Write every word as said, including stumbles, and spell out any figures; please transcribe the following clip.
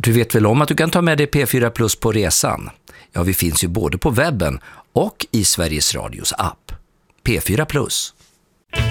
Du vet väl om att du kan ta med dig P fyra Plus på resan? Ja, vi finns ju både på webben och i Sveriges Radios app. P fyra Plus.